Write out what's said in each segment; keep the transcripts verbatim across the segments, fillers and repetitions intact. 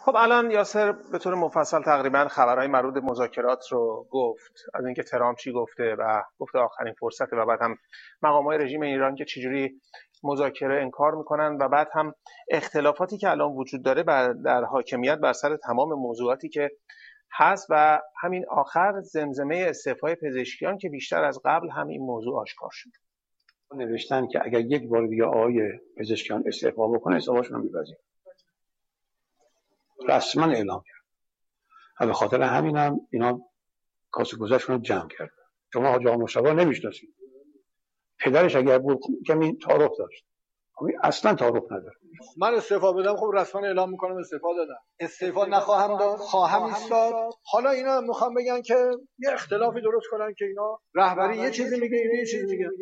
خب الان یاسر به طور مفصل تقریبا خبرهای مربوط به مذاکرات رو گفت، از اینکه ترامپ چی گفته و گفته آخرین فرصته، و بعد هم مقامات رژیم ایران که چجوری مذاکره انکار میکنن، و بعد هم اختلافاتی که الان وجود داره در حاکمیت بر سر تمام موضوعاتی که هست، و همین آخر زمزمه استعفای پزشکیان که بیشتر از قبل هم این موضوع آشکار شد. نوشتن که اگر یک بار دیگه آقای پزشکیان استعفا بکنه استعفاشون رو می‌پذیرن. رسما اعلام کرد. و به خاطر همین هم اینا کاسه گذشتون رو جمع کرد. شما حاج آقا مصطفی نمی‌شناسید. پدرش اگر بود کمی تعارف داشت. اما اصلا تعارف نداره. من استعفا بدم خب رسما اعلام میکنم استعفا دادم. استعفا نخواهم داد، خواهم ایستاد. حالا اینا میخوام بگن که یه اختلافی درست کنن که اینا رهبری یه چیزی میگه، اینا یه چیزی میگن.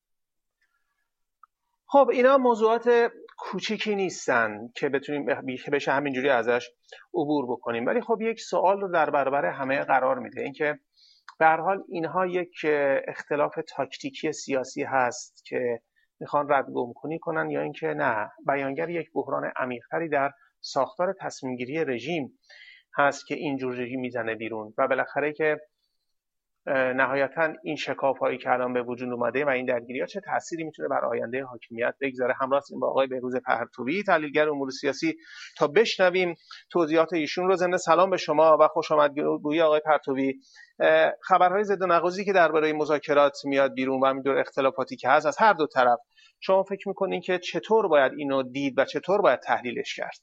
خب اینا موضوعات کوچیکی نیستن که بتونیم بشه همینجوری ازش عبور بکنیم، ولی خب یک سوال رو در برابر همه قرار میده، اینکه به هر حال اینها یک اختلاف تاکتیکی سیاسی هست که میخوان ردگم کنی کنن، یا اینکه نه، بیانگر یک بحران عمیق‌تری در ساختار تصمیم گیری رژیم هست که اینجور رژیم میزنه بیرون، و بالاخره که نهایتا این شکاف هایی که الان به وجود اومده و این درگیری ها چه تأثیری میتونه بر آینده حاکمیت بگذاره. همراه هستیم با آقای بهروز پرتویی، تحلیلگر امور سیاسی، تا بشنویم توضیحات ایشون رو. ضمن سلام به شما و خوش آمدگویی آقای پرتویی. خبرهای ضد و نقیضی که درباره مذاکرات میاد بیرون و همینطور اختلافاتی که هست از هر دو طرف، شما فکر میکنین که چطور باید اینو دید و چطور باید تحلیلش کرد؟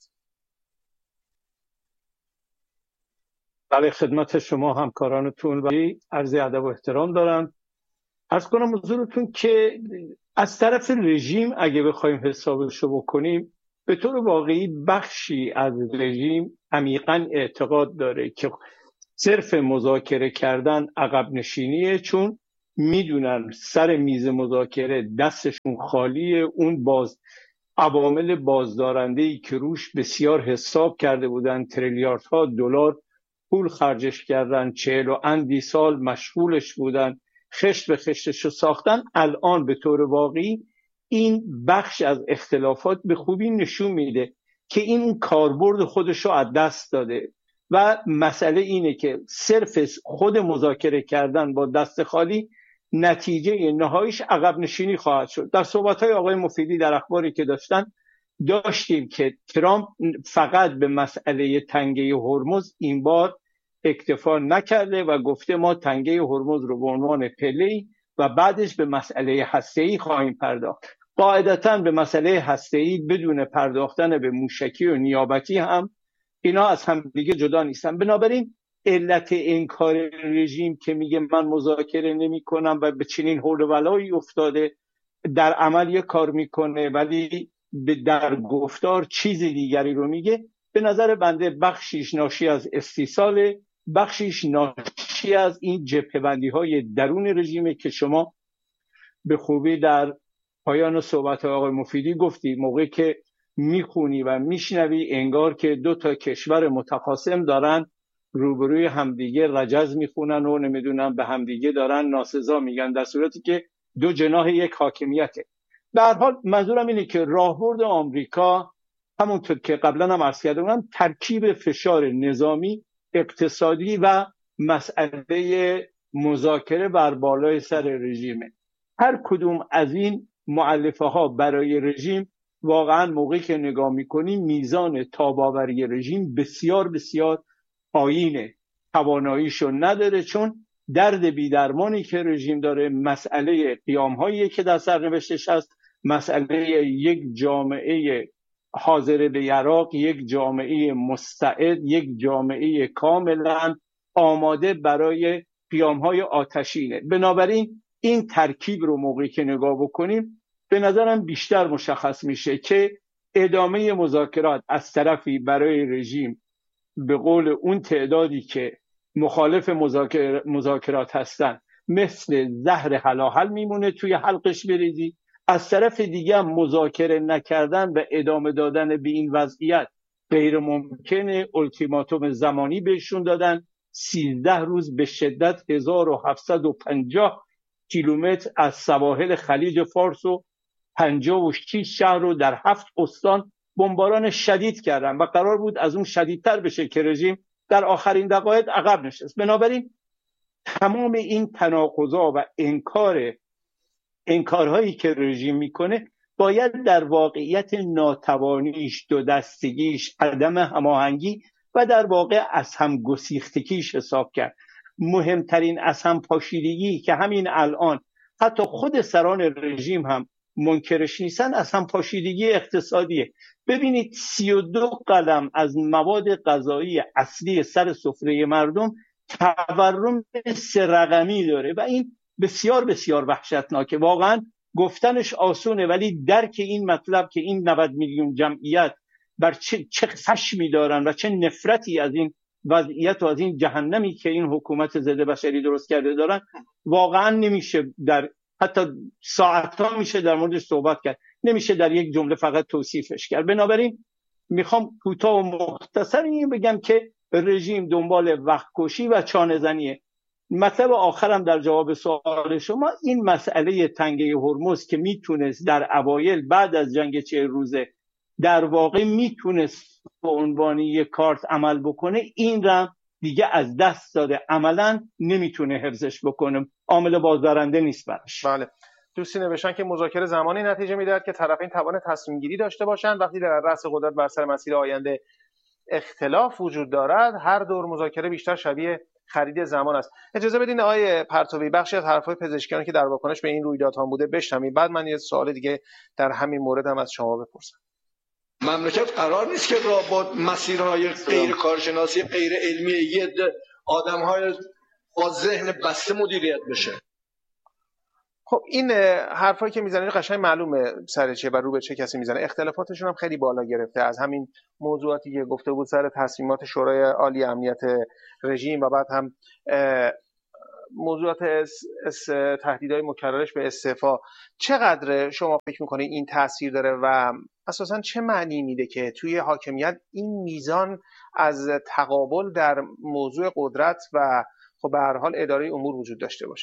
بله، خدمت شما همکارانتون و عرض ادب و احترام دارم. عرض کنم حضورتون که از طرف رژیم اگه بخوایم حسابشو بکنیم، به طور واقعی بخشی از رژیم عمیقاً اعتقاد داره که صرف مذاکره کردن عقب نشینیه، چون میدونن سر میز مذاکره دستشون خالیه. اون باز عوامل بازدارنده‌ای که روش بسیار حساب کرده بودن، تریلیاردها دلار پول خرجش کردن، چهل و اندی سال مشغولش بودن، خشت به خشتشو ساختن، الان به طور واقعی این بخش از اختلافات به خوبی نشون میده که این کاربرد خودشو از دست داده و مسئله اینه که صرف خود مذاکره کردن با دست خالی نتیجه نهاییش عقب نشینی خواهد شد. در صحبت‌های آقای مفیدی در اخباری که داشتن داشتیم که ترامپ فقط به مسئله تنگه هرمز این بار اکتفا نکرده و گفته ما تنگه هرمز رو به عنوان پله‌ای و بعدش به مسئله هسته‌ای خواهیم پرداخت. قاعدتاً به مسئله هسته‌ای بدون پرداختن به موشکی و نیابتی هم اینا از هم دیگه جدا نیستن. بنابراین علت انکار رژیم که میگه من مذاکره نمی کنم و به چنین حول و ولایی افتاده، در عمل یه کار میکنه ولی در گفتار چیز دیگری رو میگه، به نظر بنده بخشیش ناشی از استیصال، بخشیش ناشی از این جبهه‌بندی های درون رژیمه که شما به خوبی در پایان صحبت آقای مفیدی گفتی. موقعی که میخونی و میشنوی انگار که دو تا کشور متخاصم دارن روبروی همدیگه رجز میخونن و نمیدونن به همدیگه دارن ناسزا میگن، در صورتی که دو جناح یک حاکمیته. به هر حال منظورم اینه که راهبرد آمریکا همونطور که قبلا هم عرض کردم ترکیب فشار نظامی، اقتصادی و مسئله مذاکره بر بالای سر رژیمه. هر کدوم از این مؤلفه ها برای رژیم واقعا موقعی که نگاه میکنیم میزان تاباوری رژیم بسیار بسیار پایینه، تواناییشو نداره، چون درد بیدرمانی که رژیم داره مسئله قیامهایی که در سرنوشتش هست، مسئله یک جامعه حاضر به عراق، یک جامعه مستعد، یک جامعه کاملا آماده برای قیامهای آتشینه. بنابراین این ترکیب رو موقعی که نگاه بکنیم به نظرم بیشتر مشخص میشه که ادامه مذاکرات از طرفی برای رژیم به قول اون تعدادی که مخالف مذاکر... مذاکرات هستن مثل زهر هلاهل میمونه توی حلقش بریزی، از طرف دیگه هم مذاکره نکردن و ادامه دادن به این وضعیت غیر ممکنه. التیماتوم زمانی بهشون دادن، سیزده روز به شدت هزار و هفتصد و پنجاه کیلومتر از سواحل خلیج فارس و پنجاه و شش شهر رو در هفت استان بمباران شدید کردن و قرار بود از اون شدیدتر بشه که رژیم در آخرین دقایق عقب نشست. بنابراین تمام این تناقضا و انکار انکارهایی که رژیم میکنه باید در واقعیت ناتوانیش، دو دستگیش، عدم هماهنگی و در واقع از هم گسیختگیش حساب کرد. مهمترین از هم پاشیدگی که همین الان حتی خود سران رژیم هم منکرش نیستن، از هم پاشیدگی اقتصادیه. ببینید سی و دو قلم از مواد غذایی اصلی سر سفره مردم تورم سه رقمی داره و این بسیار بسیار وحشتناکه. واقعا گفتنش آسونه ولی درک این مطلب که این نود میلیون جمعیت بر چه, چه خشمی دارن و چه نفرتی از این وضعیت و از این جهنمی که این حکومت ضد بشری درست کرده دارن واقعا نمیشه در حتی ساعتها میشه در موردش صحبت کرد، نمیشه در یک جمله فقط توصیفش کرد. بنابراین میخوام کوتاه و مختصر این بگم که رژیم دنبال وقت کشی و چانه زنیه. مطلب آخرم در جواب سوال شما، این مسئله تنگه هرمز که میتونست در اوایل بعد از جنگ چهل روزه در واقع میتونست به عنوان یک کارت عمل بکنه، این را دیگه از دست داده، عملا نمیتونه حفظش بکنه، عامل بازدارنده نیست براش. بله. دوستی نوشتن که مذاکره زمانی نتیجه میدهد که طرفین توان تصمیم گیری داشته باشند. وقتی در رأس قدرت بر سر مسیر آینده اختلاف وجود دارد، هر دور مذاکره بیشتر شبیه خرید زمان است. اجازه بدین آقای پرتوی بخشی از حرفای پزشکیان که در واکنش به این رویدادها بوده بشنویم، بعد من یه سوال دیگه در همین مورد هم از شما بپرسم. مملکت قرار نیست که با مسیرهای غیر کارشناسی غیر علمی یه آدم‌های با ذهن بسته مدیریت بشه. خب این حرفایی که میزنه قشنگ معلومه سر چه و رو به چه کسی میزنه. اختلافاتشون هم خیلی بالا گرفته، از همین موضوعاتی که گفته بود سر تصمیمات شورای عالی امنیت رژیم و بعد هم موضوعات تهدیدهای مکررش به استعفا. چقدر شما فکر میکنید این تاثیر داره و اساساً چه معنی میده که توی حاکمیت این میزان از تقابل در موضوع قدرت و خب به هر حال اداره امور وجود داشته باشه؟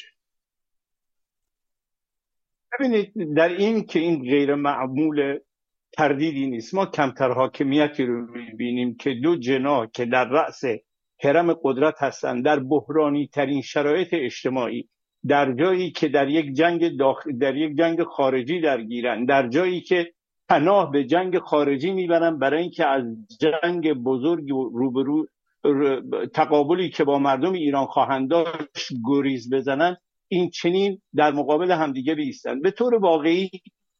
ببینید در این که این غیر معمول تردیدی نیست. ما کمتر حاکمیتی رو میبینیم که دو جناح که در رأس هرم قدرت هستند در بحرانی ترین شرایط اجتماعی، در جایی که در یک جنگ داخل در یک جنگ خارجی درگیرن، در جایی که پناه به جنگ خارجی میبرن برای اینکه از جنگ بزرگ روبرو تقابلی که با مردم ایران خواهند داشت گریز بزنن، این چنین در مقابل همدیگه بیستن. به طور واقعی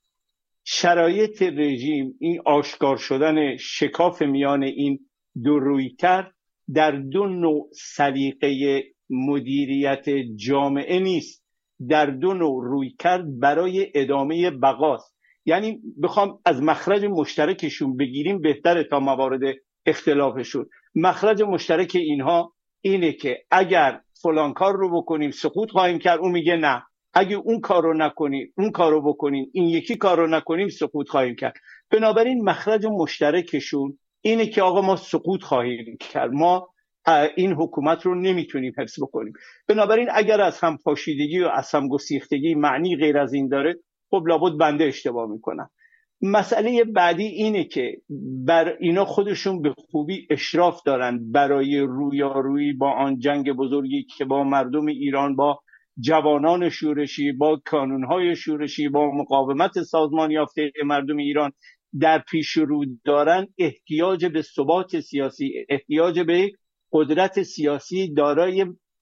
شرایط رژیم، این آشکار شدن شکاف میان این دو رویکرد در دو نوع سلیقه مدیریت جامعه نیست، در دو نوع رویکرد برای ادامه بقاست. یعنی بخوام از مخرج مشترکشون بگیریم بهتره تا موارد اختلافشون. مخرج مشترک اینها اینه که اگر فلان کار رو بکنیم سقوط خواهیم کرد، اون میگه نه، اگه اون کار رو نکنیم اون کار رو بکنیم، این یکی کار رو نکنیم سقوط خواهیم کرد. بنابراین مخرج مشترکشون اینه که آقا ما سقوط خواهیم کرد، ما این حکومت رو نمیتونیم حفظ بکنیم. بنابراین اگر از هم پاشیدگی و از هم گسیختگی معنی غیر از این داره، خب لابد بنده اشتباه میکنم. مسئله بعدی اینه که بر اینا خودشون به خوبی اشراف دارن برای رویارویی با آن جنگ بزرگی که با مردم ایران، با جوانان شورشی، با کانونهای شورشی، با مقاومت سازمان یافته مردم ایران در پیش رو دارن. احتیاج به ثبات سیاسی، احتیاج به قدرت سیاسی دارای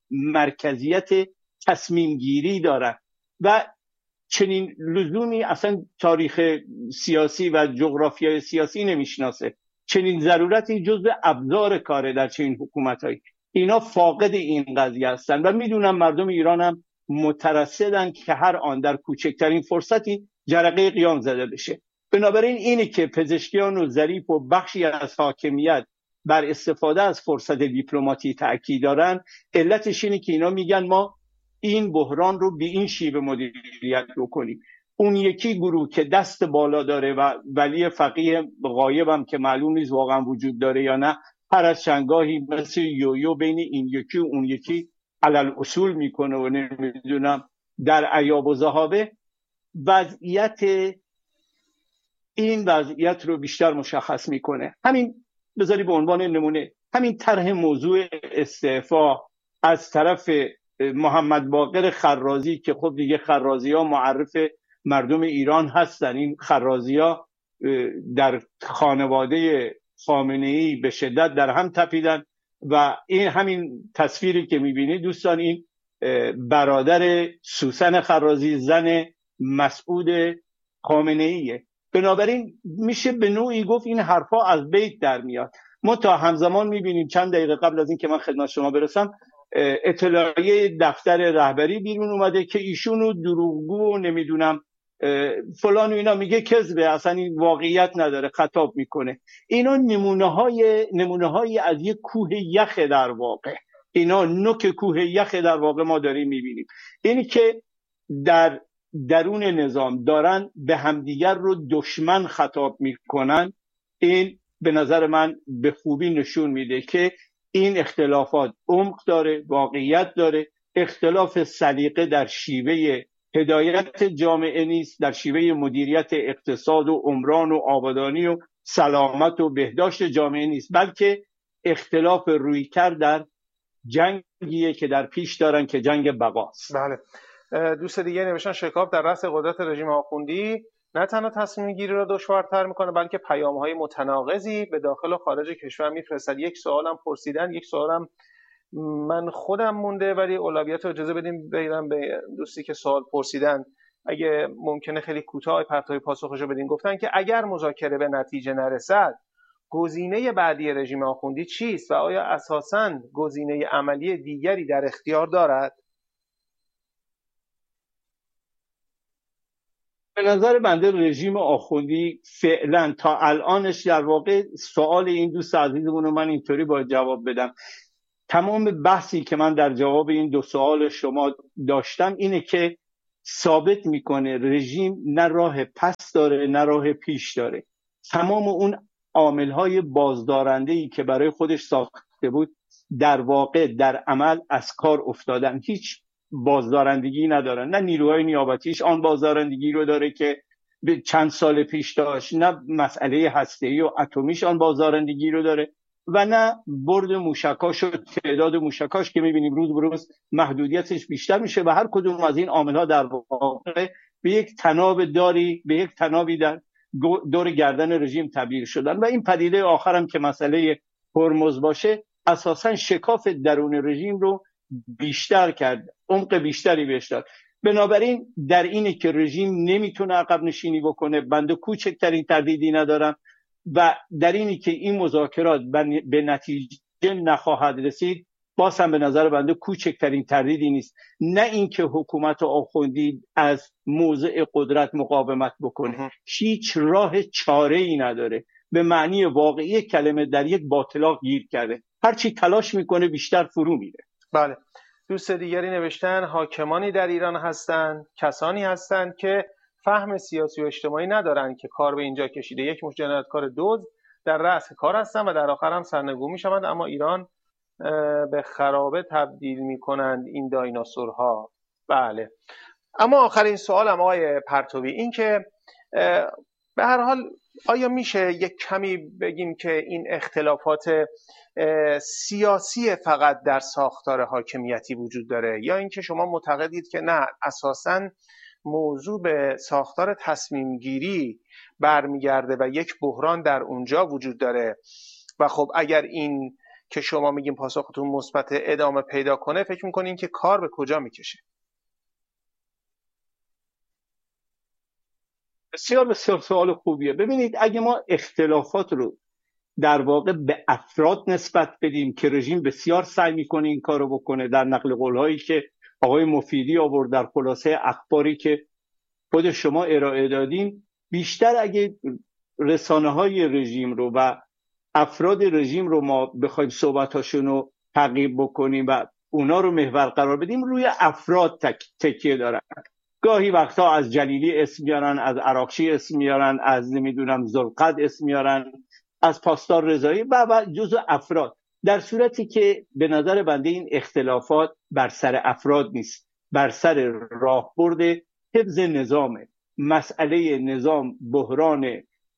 مرکزیت تصمیم گیری دارن و چنین لزومی اصلا تاریخ سیاسی و جغرافیای سیاسی نمیشناسه. چنین ضرورتی جزء ابزار کاره در چنین حکومتایی. اینا فاقد این قضیه هستن و میدونم مردم ایران هم مترصدن که هر آن در کوچکترین فرصتی جرقه قیام زده بشه. بنابراین اینه که پزشکیان و ظریف و بخشی از حاکمیت بر استفاده از فرصت دیپلماتی تأکید دارن. علتش اینه که اینا میگن ما این بحران رو به این شیوه مدیریت رو کنیم. اون یکی گروه که دست بالا داره و ولی فقیه غایب هم که معلوم نیست واقعا وجود داره یا نه، هر از چنگاهی مثل یویو بین این یکی و اون یکی علل اصول میکنه و نمیدونم در عیاب و ذهابه. وضعیت این وضعیت رو بیشتر مشخص میکنه. همین بذاری به عنوان نمونه همین طرح موضوع استعفا از طرف محمد باقر خرازی که خب دیگه خرازی ها معرف مردم ایران هستن. این خرازی ها در خانواده خامنه‌ای به شدت در هم تپیدن و این همین تصویری که میبینید دوستان این برادر سوسن خرازی زن مسعود خامنه‌ایه. بنابراین میشه به نوعی گفت این حرفا از بیت در میاد. ما تا همزمان میبینیم چند دقیقه قبل از این که من خدمت شما برسم اطلاعیه دفتر رهبری بیرون اومده که ایشونو دروغگو و نمیدونم فلان و اینا میگه کذبه، اصلا این واقعیت نداره، خطاب میکنه. اینا نمونه های نمونه های از یک کوه یخ در واقع، اینا نوک کوه یخ در واقع ما داریم میبینیم. اینی که در درون نظام دارن به همدیگر رو دشمن خطاب میکنن، این به نظر من به خوبی نشون میده که این اختلافات عمق داره، واقعیت داره. اختلاف سلیقه در شیوه هدایت جامعه نیست، در شیوه مدیریت اقتصاد و عمران و آبادانی و سلامت و بهداشت جامعه نیست، بلکه اختلاف رویکرد در جنگیه که در پیش دارن که جنگ بقاست. بله. دوست دیگه نوشتن شکاف در رأس قدرت رژیم آخوندی نه تنها تصمیم گیری را دشوارتر میکنه بلکه پیام‌های متناقضی به داخل و خارج کشور میفرستد. یک سوالم پرسیدن، یک سوالم من خودم مونده، ولی اولویت رو اجازه بدیم بگیرم به دوستی که سوال پرسیدن. اگه ممکنه خیلی کوتاه پرتای پاسخش رو بدین. گفتن که اگر مذاکره به نتیجه نرسد گزینه بعدی رژیم آخوندی چیست و آیا اساساً گزینه عملی دیگری در اختیار دارد؟ به نظر بنده رژیم آخوندی فعلا تا الانش در واقع سوال این دوست عزیزمون رو من اینطوری باید جواب بدم. تمام بحثی که من در جواب این دو سوال شما داشتم اینه که ثابت میکنه رژیم نه راه پس داره نه راه پیش داره. تمام اون عامل‌های بازدارنده‌ای که برای خودش ساخته بود در واقع در عمل از کار افتادن، هیچ بازدارندگی ندارن. نه نیروهای نیابتیش آن بازدارندگی رو داره که به چند سال پیش داشت، نه مسئله هسته‌ای و اتمیش آن بازدارندگی رو داره و نه برد موشکاش و تعداد موشکاش که می‌بینیم روز به روز محدودیتش بیشتر میشه و هر کدوم از این عامل‌ها در واقع به یک تناب داری به یک تنابی در دور گردن رژیم تبدیل شدن و این پدیده آخرم که مسئله هرمز باشه اساساً شکاف درون رژیم رو بیشتر کرد، عمق بیشتری بهش داد. بنابراین در اینه که رژیم نمیتونه عقب نشینی بکنه، بنده کوچکترین تردیدی ندارم و در اینی که این مذاکرات به نتیجه نخواهد رسید باز هم به نظر بنده کوچکترین تردیدی نیست. نه اینکه حکومت آخوندی از موضع قدرت مقاومت بکنه، هیچ راه چاره‌ای نداره، به معنی واقعی کلمه در یک باطلاق گیر کرده، هرچی تلاش میکنه بیشتر فرو میره. بله. دوست دیگری نوشتن حاکمانی در ایران هستند، کسانی هستند که فهم سیاسی و اجتماعی ندارند که کار به اینجا کشیده. یک مشت جنایتکار دزد در رأس کار هستند و در آخر هم سرنگون میشوند، اما ایران به خرابه تبدیل میکنند این دایناسورها. بله. اما آخرین سوالم آقای پرتوی این که به هر حال آیا میشه یک کمی بگیم که این اختلافات سیاسی فقط در ساختار حاکمیتی وجود داره یا اینکه شما معتقدید که نه اساساً موضوع به ساختار تصمیم گیری برمیگرده و یک بحران در اونجا وجود داره و خب اگر این که شما میگیم پاسختون مثبت ادامه پیدا کنه فکر میکنین که کار به کجا میکشه؟ بسیار بسیار سوال خوبیه. ببینید اگه ما اختلافات رو در واقع به افراد نسبت بدیم که رژیم بسیار سعی میکنه این کارو بکنه، در نقل قولهایی که آقای مفیدی آورد در خلاصه اخباری که خود شما ارائه دادین، بیشتر اگه رسانه های رژیم رو و افراد رژیم رو ما بخوایم صحبتاشون رو تعقیب بکنیم و اونا رو محور قرار بدیم، روی افراد تک، تکیه دارن. گاهی وقتا از جلیلی اسم میارن، از عراقچی اسم میارن، از نمیدونم ذوالقد اسم میارن، از پاسدار رضایی و و جزء افراد، در صورتی که به نظر بنده این اختلافات بر سر افراد نیست، بر سر راهبرد حفظ نظامه. مسئله نظام بحران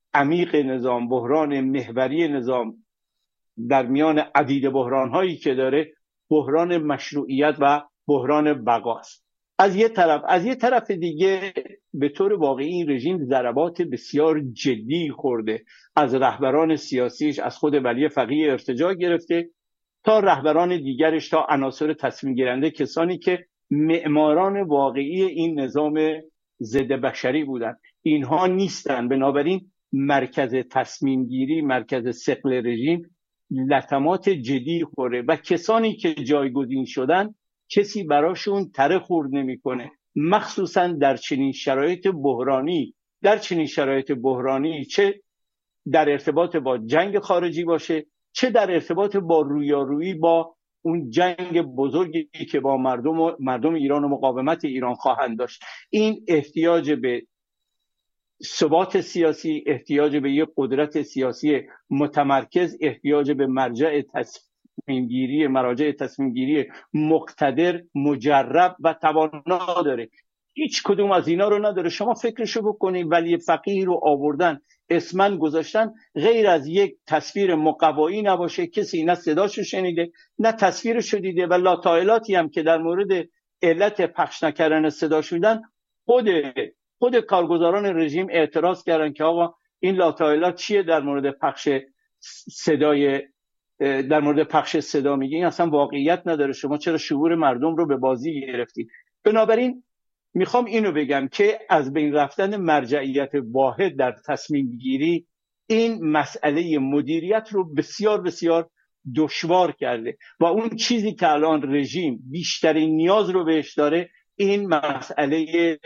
عمیق نظام، بحران محوری نظام در میان عدید بحران‌هایی که داره، بحران مشروعیت و بحران بقاست. از یه طرف از یه طرف دیگه به طور واقعی این رژیم ضربات بسیار جدی خورده، از رهبران سیاسیش، از خود ولی فقیه ارتجاع گرفته تا رهبران دیگرش، تا عناصر تصمیم گیرنده، کسانی که معماران واقعی این نظام ضد بشری بودن. اینها نیستن. بنابراین مرکز تصمیم گیری، مرکز ثقل رژیم لطمات جدی خوره و کسانی که جایگزین شدن کسی براشون تره خورد نمیکنه، مخصوصا در چنین شرایط بحرانی در چنین شرایط بحرانی چه در ارتباط با جنگ خارجی باشه، چه در ارتباط با رویارویی با اون جنگ بزرگی که با مردم و مردم ایران و مقاومت ایران خواهند داشت. این احتیاج به ثبات سیاسی، احتیاج به یک قدرت سیاسی متمرکز، احتیاج به مرجع تصمیم گیری مراجع تصمیم گیری مقتدر، مجرب و توانا داره. هیچ کدوم از اینا رو نداره. شما فکرشو بکنید، ولی فقیه رو آوردن، اسمن گذاشتن، غیر از یک تصویر مقوایی نباشه، کسی نه صداشو شنیده نه تصویرشو دیده و لاتایلاتی هم که در مورد علت پخش نکردن صداش میدن، خود خود کارگزاران رژیم اعتراض کردن که آقا این لاتایلات چیه در مورد پخش صدای در مورد پخش صدا میگه، این اصلا واقعیت نداره، شما چرا شعور مردم رو به بازی گرفتید؟ بنابراین میخوام اینو بگم که از بین رفتن مرجعیت واحد در تصمیم گیری این مسئله مدیریت رو بسیار بسیار دشوار کرده و اون چیزی که الان رژیم بیشترین نیاز رو بهش داره این مسئله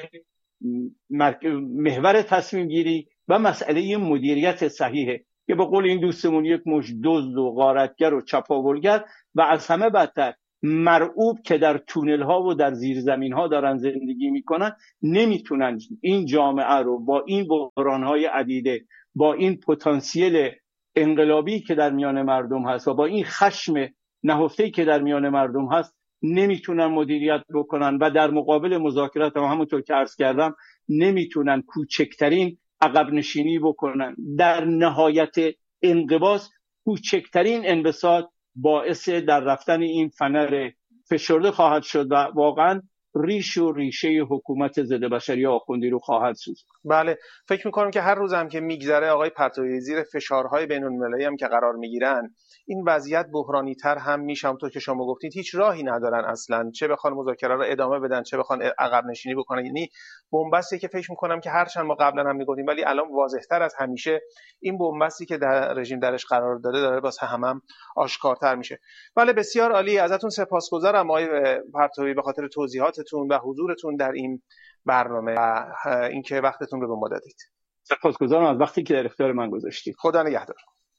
محور تصمیم گیری و مسئله مدیریت صحیحه که به قول این دوستمون یک مش دزد و غارتگر و چپاولگر و از همه بدتر مرعوب که در تونل ها و در زیرزمین ها دارن زندگی میکنن، نمیتونن این جامعه رو با این بحران های عدیده، با این پتانسیل انقلابی که در میان مردم هست و با این خشم نهفته‌ای که در میان مردم هست نمیتونن مدیریت بکنن و در مقابل مذاکرات هم همونطور که عرض کردم نمیتونن کوچکترین عقب نشینی بکنن. در نهایت انقباض کوچکترین انبساط باعث در رفتن این فنر فشرده خواهد شد و واقعا ریش و ریشه حکومت ضد بشری آخوندی رو خواهد سوزاند. بله، فکر میکنم که هر روز هم که میگذره آقای پرتویی زیر فشارهای بین‌المللی هم که قرار میگیرن این وضعیت بحرانی تر هم میشه. همونطور که شما گفتید هیچ راهی ندارن اصلا، چه بخوان مذاکره رو ادامه بدن چه بخوان عقب نشینی بکنن. یعنی بنبستی که فکر میکنم که هرچند ما قبلا هم میگفتیم ولی الان واضح‌تر از همیشه این بنبستی که در رژیم درش قرار داره داره واسه همم هم آشکارتر میشه. بله، بسیار عالی، ازتون سپاسگزارم آقای پرتویی به خاطر توضیحاتتون و حضورتون در این برنامه و اینکه وقتتون رو به ما دادید. سپاسگزارم از وقتی که در اختیار من گذاشتید. خدا نگهدار.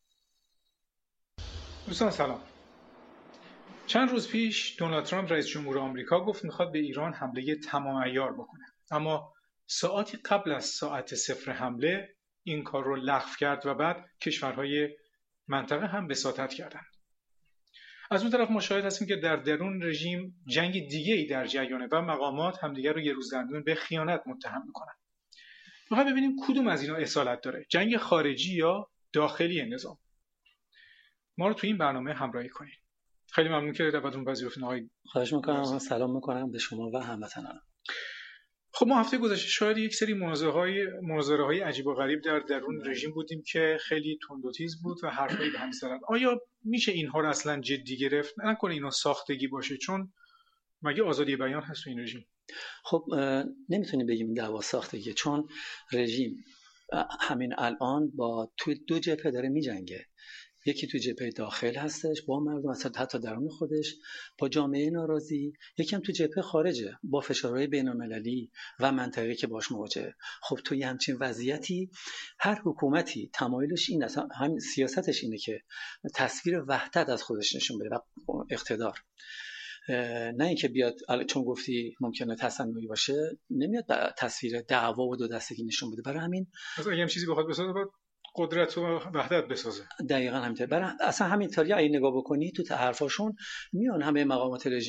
دوستان سلام. چند روز پیش دونالد ترامپ رئیس جمهور آمریکا گفت میخواد به ایران حمله تمام عیار بکنه، اما ساعتی قبل از ساعت صفر حمله این کار رو لغو کرد و بعد کشورهای منطقه هم بساطت کردند. از اون طرف ما شاهد هستیم که در درون رژیم جنگ دیگه‌ای در جریانه و مقامات همدیگر رو یه روز دندون به خیانت متهم میکنن. میخوایم ببینیم کدوم از اینا اصالت داره، جنگ خارجی یا داخلی نظام. ما رو تو این برنامه همراهی کنید. خیلی ممنون که دعوتمون پذیرفتین آقای. خواهش میکنم. سلام میکنم به شما و هموطنان. خب ما هفته گذشته شاید یک سری مناظره‌های مناظره‌های عجیب و غریب در درون رژیم بودیم که خیلی تند و تیز بود و حرفایی به هم زدن. آیا میشه اینها رو اصلا جدی گرفت؟ نکنه اینا ساختگی باشه، چون مگه آزادی بیان هست تو این رژیم؟ خب نمیتونیم بگیم دعوا ساختگی، چون رژیم همین الان با تو دو جبهه داره میجنگه. یکی تو جبهه داخل هستش با مردم، اصلا حتی درون خودش با جامعه ناراضی، یکی هم تو جبهه خارجه با فشارهای بین‌المللی و منطقه‌ای که باش مواجهه. خب تو یه همچین وضعیتی هر حکومتی تمایلش این است، هم سیاستش اینه که تصویر وحدت از خودش نشون بده و اقتدار، نه اینکه بیاد چون گفتی ممکنه تصنعی باشه نمیاد تصویر دعوا و دو دستگی نشون بده. برای همین مثلا اگه هم چیزی بخواد بسازه باید قدرت و وحدت بسازه. دقیقاً همینطوره. برای اصلا همین طوری اگه نگاه بکنی تو حرفاشون میان همه مقامات رژیم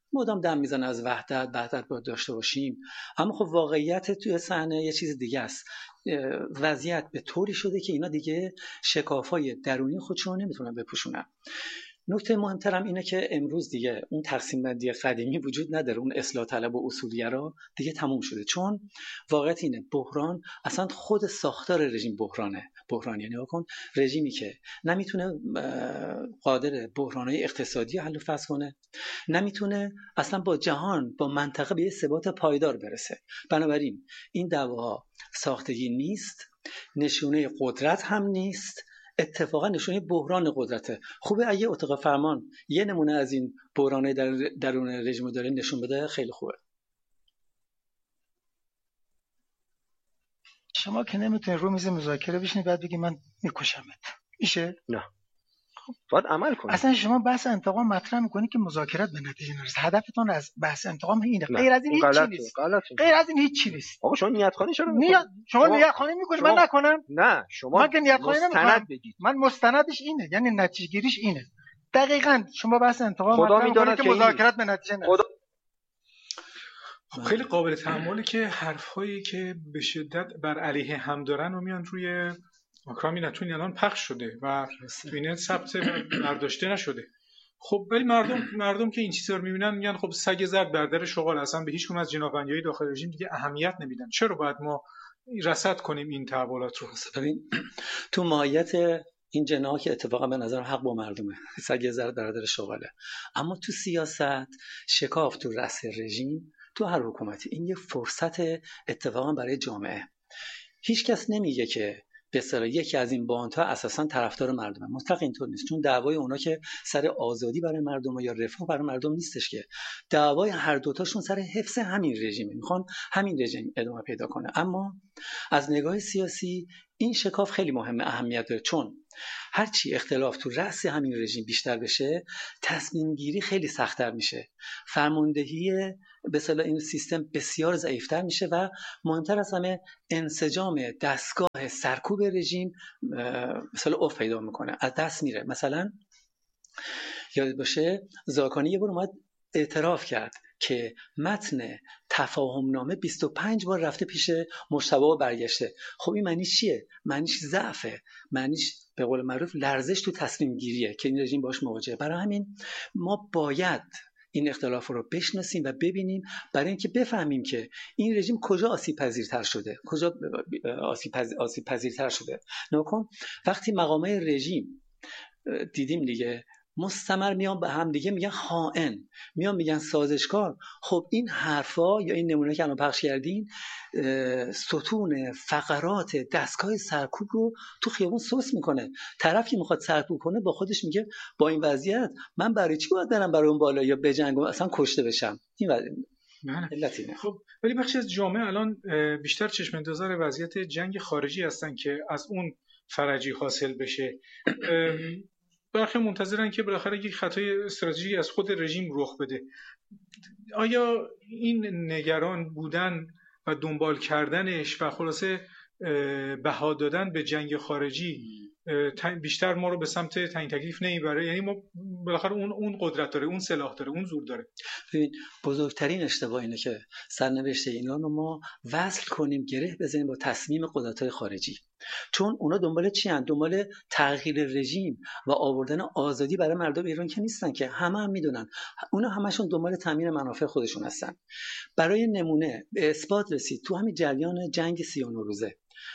مدام دم میزنه از وحدت وحدت باید داشته باشیم، اما خب واقعیت توی صحنه یه چیز دیگه است. وضعیت به طوری شده که اینا دیگه شکافای درونی خودشون رو نمیتونن بپوشونن. نکته مهمترم اینه که امروز دیگه اون تقسیم بندی قدیمی وجود نداره، اون اصلاح طلب و اصولگرا دیگه تموم شده، چون واقعیت اینه بحران اصلا خود ساختار رژیم بحرانه. بحران یعنی واکن رژیمی که نمیتونه قادر بحرانهای اقتصادی حل و فصل کنه، نمیتونه اصلا با جهان با منطقه به ثبات پایدار برسه. بنابراین این دعواها ساختگی نیست، نشونه قدرت هم نیست، اتفاقا نشونه بحران قدرته. خوبه اگه اتاق فرمان یه نمونه از این بحرانه در درون رژیم داره نشون بده، خیلی خوبه. شما که نمیتونید رو میز مذاکره بشینید بعد بگی من میکشمت، میشه؟ نه، خب باید عمل کنید. اصلا شما بحث انتقام مطرح میکنید که مذاکرات به نتیجه نرسه. هدفتون از بحث انتقام اینه، غیر از این هیچ چیزی نیست. غیر از این هیچ چیزی نیست. آقا شما نیت خواهی چرا میکنید؟ شما, شما نیت خواهی میکنید من نکنم؟ نه، شما من که نیت خواهی نمیکنم. بگید. من مستندش اینه، یعنی نتیجه گیریش اینه. دقیقاً شما بحث انتقام مطرح میکنید که مذاکرات به نتیجه نرسه. خب خیلی قابل تأمله که حرفایی که به شدت بر علیه هم دارن و میان روی ماکرامی نتونی الان پخش شده و بینه ثبت برداشته نشده. خب ولی مردم مردم که این چیزا رو میبینن میگن خب سگ زرد بر در شغال، اصلا به هیچ کدوم از جنابندیای داخل رژیم دیگه اهمیت نمیدن. چرا باید ما رصد کنیم این تحولات رو؟ ببین تو ماهیت این جناح که اتفاقا به نظر حق با مردمه، سگ زرد بر در شغاله، اما تو سیاست شکاف تو رأس رژیم تو هر حکومتی این یه فرصت اتفاقا برای جامعه. هیچ کس نمیگه که به اصطلاح یکی از این باندها اساسا طرفدار مردمه، مطلق اینطور نیست، چون دعوای اونا که سر آزادی برای مردم یا رفاه برای مردم نیستش، که دعوای هر دوتاشون سر حفظ همین رژیمه، میخوان همین رژیم ادامه پیدا کنه. اما از نگاه سیاسی این شکاف خیلی مهمه، اهمیت داره، چون هرچی اختلاف تو رأس همین رژیم بیشتر بشه تصمیم گیری خیلی سخت‌تر میشه، فرماندهی به اصطلاح این سیستم بسیار ضعیف‌تر میشه و مهمتر از همه انسجام دستگاه سرکوب رژیم مثلا افت پیدا میکنه، از دست میره. مثلا یاد باشه زاکانی یه بار اومد اعتراف کرد که متن تفاهم نامه بیست و پنج بار رفته پیش مجتبی و برگشته. خب این معنیش چیه؟ معنیش ضعفه، معنیش به قول معروف لرزش تو تصمیم گیریه که این رژیم باش مواجهه. برای همین ما باید این اختلاف رو بشناسیم و ببینیم برای اینکه بفهمیم که این رژیم کجا آسیب پذیرتر شده، کجا آسیب پذیر آسیب پذیرتر شده. نکن وقتی مقامات رژیم دیدیم دیگه مستمر میان به هم دیگه میگن خائن، میان میگن سازشکار. خب این حرفا یا این نمونه که الان پخش کردین ستون فقرات دستگاه سرکوب رو تو خیابون سوس میکنه. طرف که میخواد سرکوب کنه با خودش میگه با این وضعیت من برای چی باید برم برای اون بالا یا بجنگم اصلا کشته بشم. این علت خب ولی بخشی از جامعه الان بیشتر چشم انتظار وضعیت جنگ خارجی هستن که از اون فرجی حاصل بشه. برخی منتظرن که بالاخره یک خطای استراتژیکی از خود رژیم رخ بده. آیا این نگران بودن و دنبال کردنش و خلاصه بها دادن به جنگ خارجی بیشتر ما رو به سمت تعیین تکلیف نمیبره؟ یعنی ما بالاخره اون اون قدرت داره، اون سلاح داره، اون زور داره. ببین بزرگترین اشتباه اینه که سرنوشت اینا رو ما وصل کنیم، گره بزنیم با تصمیم قدرت‌های خارجی، چون اونا دنبال چی هستن؟ دنبال تغییر رژیم و آوردن آزادی برای مردم ایران که نیستن، که همه هم میدونن اونا همشون دنبال تامین منافع خودشون هستن. برای نمونه به اثبات رسید تو همین جریان جنگ سی و نه روزه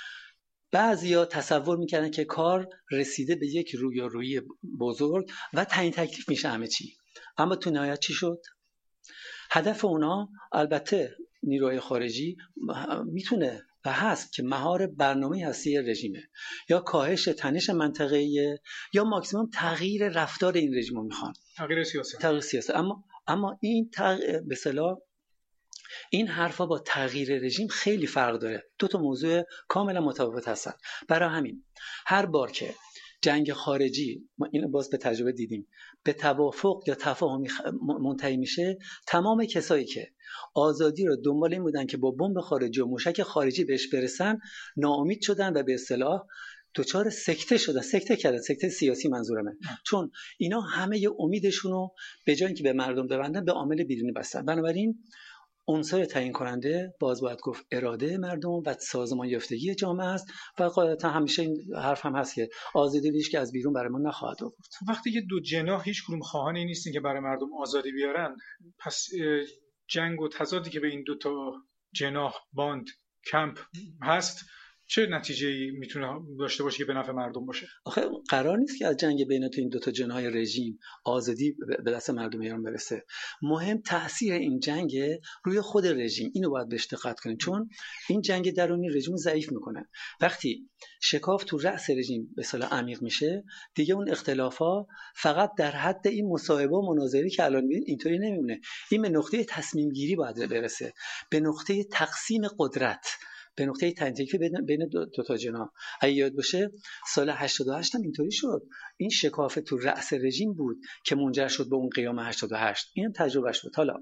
بعضیا تصور میکردن که کار رسیده به یک رویارویی بزرگ و تعیین تکلیف میشه همه چی، اما تو نهایت چی شد؟ هدف اونا البته نیروهای خارجی میتونه و هست که مهار برنامه هستی رژیمه، یا کاهش تنش منطقه‌ای یا ماکسیمم تغییر رفتار این رژیم رو میخوان، تغییر سیاست. تغییر سیاست. اما اما این تغ... به اصطلاح این حرفا با تغییر رژیم خیلی فرق داره، دو تا موضوع کاملا متفاوت هستن. برای همین هر بار که جنگ خارجی، ما اینو باز به تجربه دیدیم، به توافق یا تفاهمی منتهی میشه، تمام کسایی که آزادی رو دنبال این بودن که با بمب خارجی و موشک خارجی بهش برسن ناامید شدن و به اصطلاح دچار سکته شدن، سکته کردن، سکته سیاسی منظورمه، چون اینا همه امیدشونو به جای اینکه به مردم ببندن به عامل بیرونی بستن. بنابراین عنصر تعیین کننده باز باید گفت اراده مردم و سازمان یافتگی جامعه است و قاعدتا همیشه این حرف هم هست که آزادی هیچ که از بیرون برای ما نخواهد آورد. وقتی که دو جناح هیچ کدوم خواهان این نیستن که برای مردم آزادی بیارن، پس جنگ و تضادی که به این دو تا جناح باند کمپ هست چه نتیجه‌ای میتونه داشته باشه که به نفع مردم باشه؟ آخه قرار نیست که از جنگ بین تو این دو تا جناح رژیم آزادی به دست مردم ایران برسه. مهم تاثیر این جنگ روی خود رژیم، اینو باید بهش دقت کنیم، چون این جنگ درونی رژیم ضعیف میکنه. وقتی شکاف تو رأس رژیم به اصطلاح عمیق میشه، دیگه اون اختلافا فقط در حد این مصاحبه و مناظری که الان میبینید اینطوری نمیمونه. این به نقطه تصمیم گیری باید برسه، به نقطه تقسیم قدرت، به نقطه تنظیمی بین دو, دو تا جناح. اگه یاد باشه سال هشتاد و هشت هم اینطوری شد، این شکاف تو رأس رژیم بود که منجر شد به اون قیام هشتاد و هشت. اینم تجربهش بود. حالا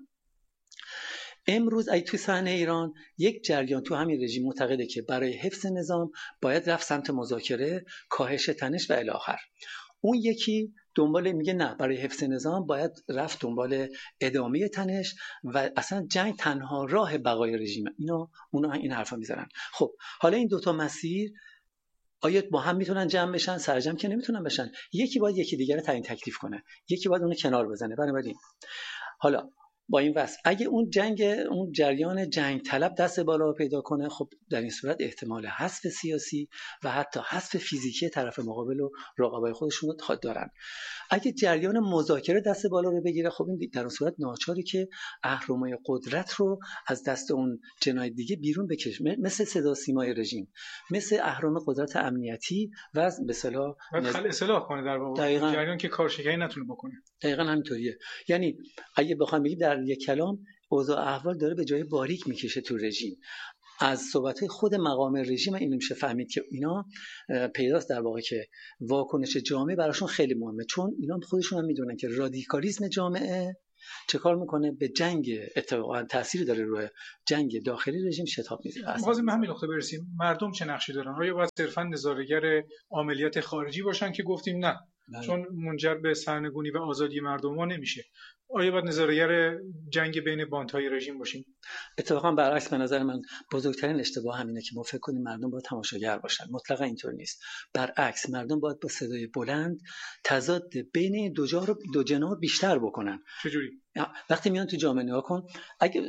امروز ای تو صحنه ایران یک جریان تو همین رژیم معتقده که برای حفظ نظام باید رفت سمت مذاکره، کاهش تنش و الی آخر. اون یکی دنبال میگه نه، برای حفظ نظام باید رفت دنبال ادامه تنش و اصلا جنگ تنها راه بقای رژیم. اینا اونا این حرفا میزنن. خب حالا این دوتا مسیر آیا با هم میتونن جمع بشن؟ سرجم که نمیتونن بشن. یکی باید یکی دیگر رو تعیین تکلیف کنه، یکی باید اون کنار بزنه. بنابراین حالا با این وضع اگه اون جنگ اون جریان جنگ طلب دست بالا پیدا کنه، خب در این صورت احتمال حذف سیاسی و حتی حذف فیزیکی طرف مقابل و رقبای خودشون رو دارن. اگه جریان مذاکره دست بالا رو بگیره، خب این در اون صورت ناچاری که اهرمای قدرت رو از دست اون جناح دیگه بیرون بکشه، مثل صدا سیمای رژیم، مثل اهرم قدرت امنیتی و به اصطلاح خل اصلاح کنه در واقع جریان که کارشکنی نتونه بکنه. دقیقاً همینطوریه. یعنی اگه بخوام بگیم در یک کلام اوضاع احوال داره به جای باریک میکشه تو رژیم. از صحبت‌های خود مقام رژیم اینو میشه فهمید که اینا پیداست در واقع که واکنش جامعه براشون خیلی مهمه، چون اینا خودشون هم میدونن که رادیکالیسم جامعه چه کار میکنه، به جنگ اتفاقا تأثیری داره روی جنگ داخلی رژیم شتاب میزنه. می‌خواستیم به همین نقطه برسیم. مردم چه نقشی دارن؟ آیا باید صرفاً نظاره‌گر عملیات خارجی باشن که گفتیم نه بله. چون منجر به سرنگونی و آزادی مردم ها نمیشه. آیا باید نظاره‌گر جنگ بین باندهای رژیم باشیم؟ اتفاقا برعکس، به نظر من بزرگترین اشتباه همینه که ما فکر کنیم مردم باید تماشاگر باشن. مطلقا اینطور نیست. برعکس، مردم باید با صدای بلند تضاد بین دو جا رو دو جناح بیشتر بکنن. چجوری؟ وقتی میان تو جامعه نگاه کن، اگه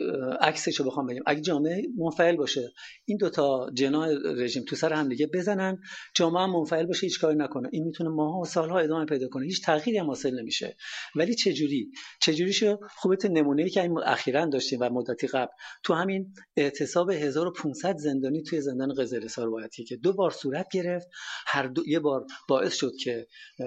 عکسشو بخوام بگم، اگه جامعه منفعل باشه، این دوتا جناح رژیم تو سر هم دیگه بزنن، جامعه هم منفعل باشه، هیچ کاری نکنه، این میتونه ماها و سالها ادامه پیدا کنه، هیچ تغییری هم حاصل نمیشه. ولی چجوری چجوریشو خوبه تو نمونه‌ای که اخیراً داشتیم و مدتی قبل تو همین اعتصاب هزار و پانصد زندانی توی زندان قزل‌حصار وایتی که دو بار صورت گرفت، هر دو یه بار باعث شد که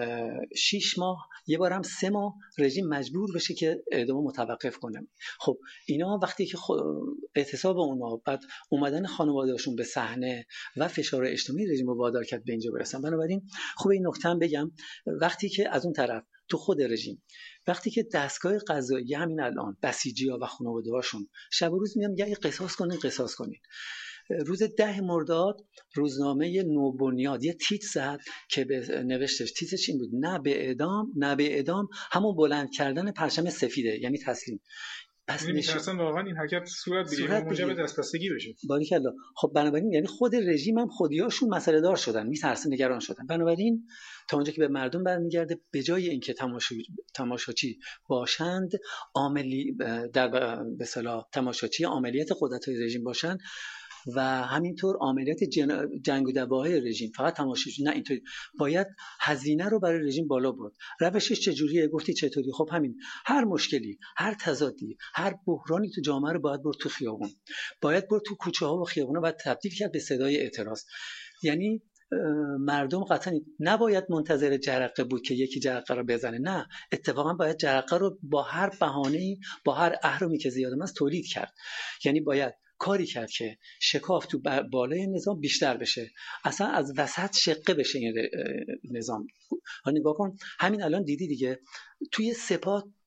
شش ماه، یه بار هم سه ماه رژیم مجبور بشه که اعدام متوقف کنه. خب اینا وقتی که اعتصاب اونا بعد اومدن خانواده‌هاشون به صحنه و فشار اجتماعی رژیم رو وادار کرد به اینجا برسن. بنابراین خوب این نکته هم بگم، وقتی که از اون طرف تو خود رژیم، وقتی که دستگاه قضایی همین الان بسیجی‌ها و خانواده‌هاشون شب و روز میگن یا قصاص کنین قصاص کنین، روز ده مرداد روزنامه نوبنیاد یه تیتر زد که به نوشتش تیترش این بود: نه به اعدام، نه به اعدام، همون بلند کردن پرچم سفیده، یعنی تسلیم. پس می‌ترسن واقعا این حرکت صورت بگیره و موجب دستبستگی بشه. باریکلا. خب بنابراین یعنی خود رژیم هم خودیاشون مسئله دار شدن، میترسن، نگران شدن. بنابراین تا اونجا که به مردم برمیگرده، به جای اینکه تماشاچی تماشاچی باشند، عاملی در به اصطلاح تماشاچی عملیات قدرت‌های رژیم باشند و همینطور عملیات جنگ و دعواهای رژیم فقط تماشاچی، نه اینطوری باید هزینه رو برای رژیم بالا برد. روشش چجوریه؟ گفتی چطوری؟ خب همین، هر مشکلی، هر تضادی، هر بحرانی تو جامعه رو باید برد تو خیابون، باید برد تو کوچه ها و خیابونا، باید تبدیل کرد به صدای اعتراض. یعنی مردم قطعا نباید منتظر جرقه بود که یکی جرقه رو بزنه، نه، اتفاقا باید جرقه رو با هر بهانه‌ای، با هر اهرمی که زیاد است تولید کرد. یعنی باید کاری کرد که شکاف تو بالای نظام بیشتر بشه، اصلا از وسط شقه بشه این نظام. نگاه کن همین الان دیدی دیگه، توی سپاه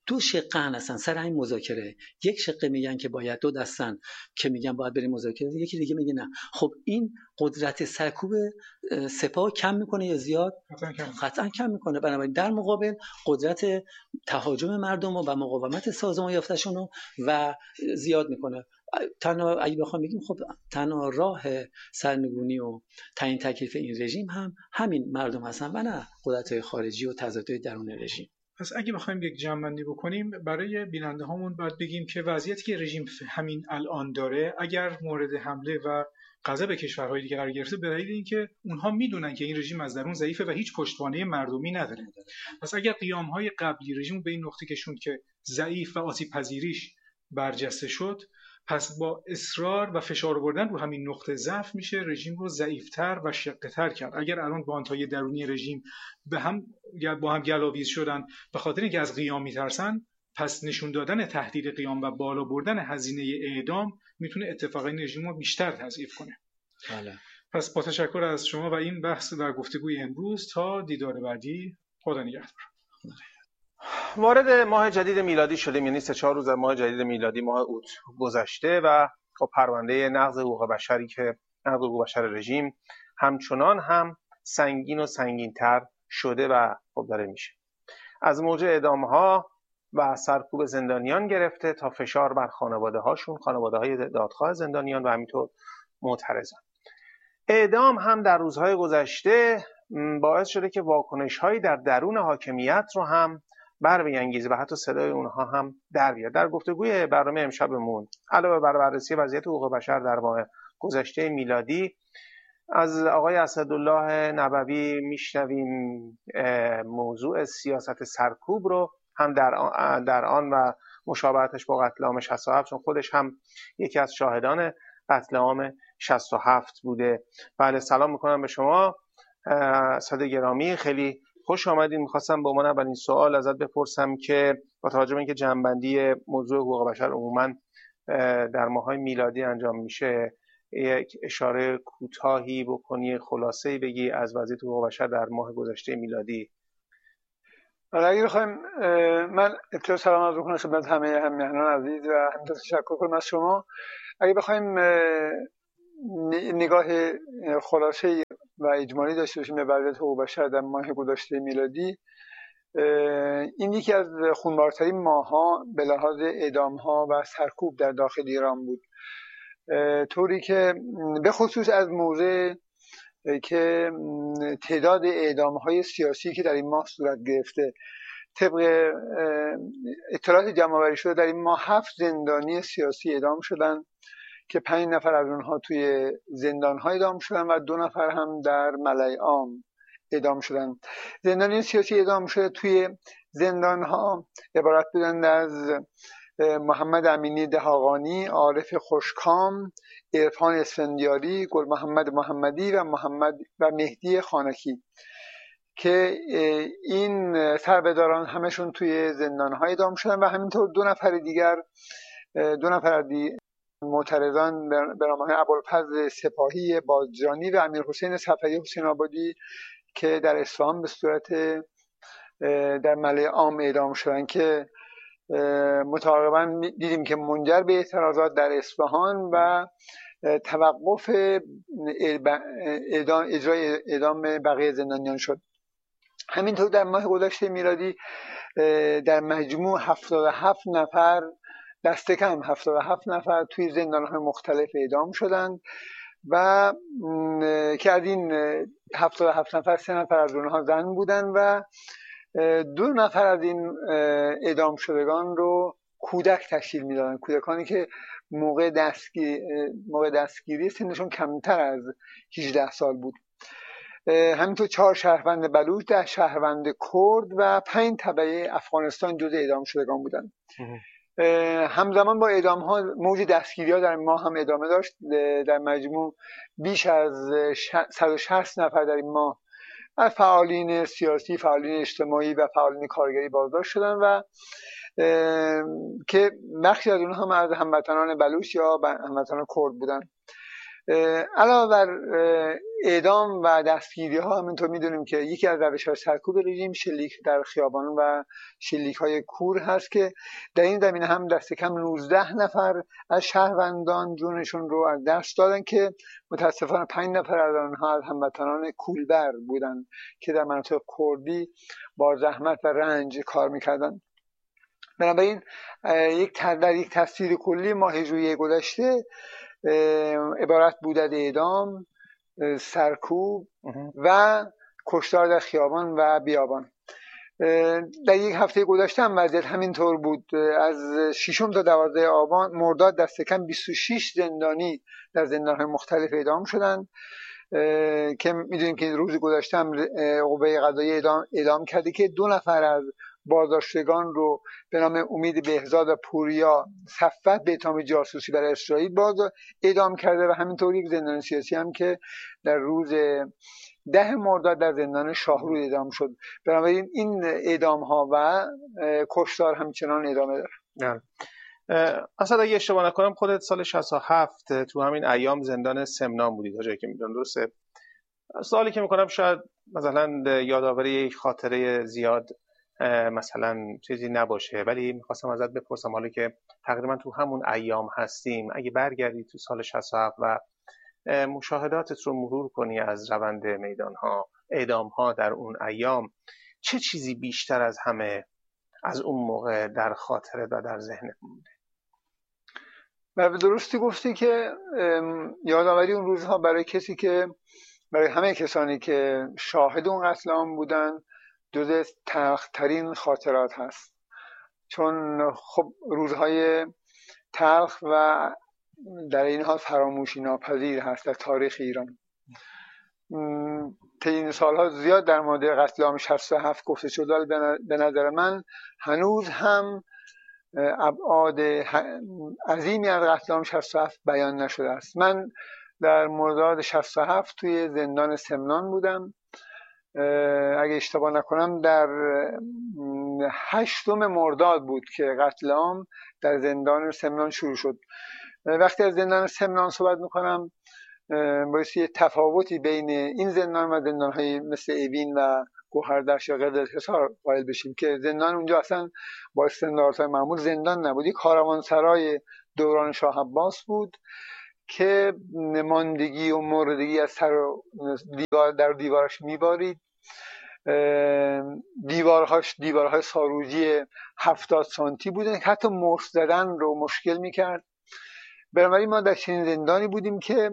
دو شقه هستن سر این مذاکره. یک شقه میگن که باید دو دستن که میگن باید بریم مذاکره، یکی دیگه میگه نه. خب این قدرت سرکوب سپاه کم میکنه یا زیاد؟ قطعا کم میکنه. بنابراین در مقابل قدرت تهاجم مردم و مقاومت سازمان یافتشون رو و زیاد میکنه. تنها اگه بخوام بگیم خب تنها راه سرنگونی و تعیین تکلیف این رژیم هم همین مردم هستن و نه قدرت‌های خارجی و تضادهای درون رژیم. پس اگه بخوایم یک جمع‌بندی بکنیم برای بیننده هامون باید بگیم که وضعیتی که رژیم همین الان داره، اگر مورد حمله و غضب کشورهای دیگه قرار گرفته، به دلیل اینکه اونها میدونن که این رژیم از درون ضعیفه و هیچ پشتوانه مردمی نداره. پس اگر قیام‌های قبلی رژیم به این نقطه کشوند که ضعیف و آسیب پذیریش برجسته شد، پس با اصرار و فشار آوردن رو همین نقطه ضعف میشه رژیم رو ضعیف‌تر و شقه‌تر کرد. اگر الان بانت‌های درونی رژیم به هم با هم گلاویز شدن به خاطر اینکه از قیام میترسن، پس نشون دادن تهدید قیام و بالا بردن هزینه اعدام میتونه اتفاقا این رژیم رو بیشتر تضعیف کنه. بله. پس با تشکر از شما و این بحث و گفتگوی امروز تا دیدار بعدی، خدا نگهدار. وارد ماه جدید میلادی شدیم، یعنی سه چهار روز ماه جدید میلادی ماه اوت گذشته و خب پرونده نقض حقوق بشری که نقض حقوق بشر رژیم همچنان هم سنگین و سنگین‌تر شده و خب داره میشه. از موج اعدام‌ها و سرکوب زندانیان گرفته تا فشار بر خانواده هاشون، خانواده های دادخواه زندانیان و همینطور معترضان. اعدام هم در روزهای گذشته باعث شده که واکنش‌هایی در درون حاکمیت رو هم بر بیانگیزه و حتی صدای اونها هم در بیاد. در گفتگوی برنامه امشبمون علاوه بر بررسی وضعیت حقوق بشر در ماه گذشته میلادی، از آقای اسدالله نبوی میشنویم موضوع سیاست سرکوب رو هم در آن, در آن و مشابهتش با قتل عام شصت و هفت، چون خودش هم یکی از شاهدان قتل عام شصت و هفت بوده. بله، سلام میکنم به شما اسد گرامی، خیلی خوش آمدید. میخواستم به عنوان اولین سوال ازت بپرسم که با توجه به اینکه جنبندی موضوع حقوق بشر عموما در ماهای میلادی انجام میشه، یک اشاره کوتاهی بکنی، خلاصه‌ای بگی از وضعیت حقوق بشر در ماه گذشته میلادی. اگه بخوایم من ابتدا سلام عرض می‌کنم خدمت همه همیهنان عزیز و همینطور تشکر کنم از شما. اگه بخوایم نگاه خلاصه و اجمالی داشته باشیم به وضعیت حقوق بشر در ماه گذشته میلادی، این یکی از خونبارترین ماه‌ها به لحاظ اعدام‌ها و سرکوب در داخل ایران بود، طوری که به خصوص از موضع که تعداد اعدام‌های سیاسی که در این ماه صورت گرفته، طبق اطلاعات جمع‌آوری شده در این ماه هفت زندانی سیاسی اعدام شدن که پنج نفر از اونها توی زندان‌ها اعدام شدن و دو نفر هم در ملأ عام اعدام شدن. زندانی سیاسی اعدام شده توی زندان‌ها عبارت بودند از محمد امینی دهاقانی، عارف خوشکام، عرفان اسفندیاری، گل محمد محمدی و محمد و مهدی خانکی که این سربداران همشون توی زندان‌ها اعدام شدن و همینطور دو نفر دیگر دو نفر دیگر معترضان به نام ابوالفضل سپاهی بازجانی و امیرحسین صفری حسین آبادی که در اصفهان به صورت در ملأ عام اعدام شدن که متعاقباً دیدیم که منجر به اعتراضات در اصفهان و توقف اعدام اجرای اعدام بقیه زندانیان شد. همینطور در ماه گذشته میلادی در مجموع هفتاد و هفت نفر دست کم هفتاد و هفت نفر توی زندان‌های مختلف اعدام شدند و که از این هفتاد و هفت نفر سه نفر از اونها زن بودن و دو نفر از این اعدام شدگان رو کودک تشکیل میدادن، کودکانی که موقع دستگیری موقع دستگیری سنشون کمتر از هجده سال بود. همینطور چهار شهروند بلوچ، ده شهروند کرد و پنج تبعه افغانستان جزو اعدام شدگان بودند. همزمان با اعدام ها موج دستگیری ها در ماه هم ادامه داشت. در مجموع بیش از صد و شصت نفر در این ماه از فعالین سیاسی، فعالین اجتماعی و فعالین کارگری بازداشت شدن و که بخشی از اونها هم از هموطنان بلوچ یا هموطنان کرد بودن. علاوه بر اعدام و دستگیری ها همینطور میدونیم که یکی از روش های سرکوب رژیم شلیک در خیابان و شلیک های کور هست که در این زمینه هم دست کم نوزده نفر از شهروندان جونشون رو از دست دادن که متاسفانه پنج نفر از آنها از هموطنان کولبر بودن که در مناطق کردی با زحمت و رنج کار میکردن. بنابراین یک در یک تصویر کلی ماه ژوئیه گذشته عبارت بود از اعدام، سرکوب و کشتار در خیابان و بیابان. در یک هفته گذشته هم وضعیت همینطور بود. از ششم تا دوازده آبان مرداد دست کم بیست و شش زندانی در زندان‌های مختلف اعدام شدند که میدونیم که روز گذشته هم قوه قضاییه اعدام, اعدام کرده که دو نفر از بازداشتگان رو به نام امید بهزاد و پوریا صفت به اتهام جاسوسی برای اسرائیل باز اعدام کرده و همینطور یک زندانی سیاسی هم که در روز ده مرداد در زندان شاهرود اعدام شد. بنابراین این اعدام ها و کشتار همچنان ادامه داره. اصلا اگه اشتباه نکنم خودت سال شصت و هفت تو همین ایام زندان سمنان بودی تا جایی که میدونم، درسته؟ سوالی که میکنم شاید مثلا یادآوری یک خاطره زیاد مثلا چیزی نباشه، ولی میخواستم ازت بپرسم حالا که تقریبا تو همون ایام هستیم، اگه برگردی تو سال شصت و هفت و مشاهداتت رو مرور کنی از روند میدانها، اعدامها در اون ایام، چه چیزی بیشتر از همه از اون موقع در خاطرت و در ذهنت مونده؟ و به درستی گفتی که یادآوری اون روزها برای کسی که برای همه کسانی که شاهد اون قتل عام بودن جزء تلخ‌ترین خاطرات هست، چون خب روزهای تلخ و در این حال فراموشی ناپذیر هست در تاریخ ایران. طی این سالها زیاد در مورد قتل عام شصت و هفت گفته شد، ولی به نظر من هنوز هم ابعاد عظیمی از قتل عام شصت و هفت بیان نشده است. من در مرداد شصت و هفت توی زندان سمنان بودم. اگه اشتباه نکنم در هشتم مرداد بود که قتل عام در زندان سمنان شروع شد. وقتی از زندان سمنان صحبت میکنم باعث یه تفاوتی بین این زندان و زندان‌های مثل اوین و گوهردشت یا قزلحصار قائل بشیم که زندان اونجا اصلا با استانداردهای معمول زندان نبود، یک کاروانسرای دوران شاه عباس بود که ماندگی و مردگی از سر و دیوار در دیوارش میبارید. دیوارهاش دیوارهای ساروجی هفتاد سانتی بودن، حتی مرس زدن رو مشکل میکرد. بنابراین ما در چنین زندانی بودیم که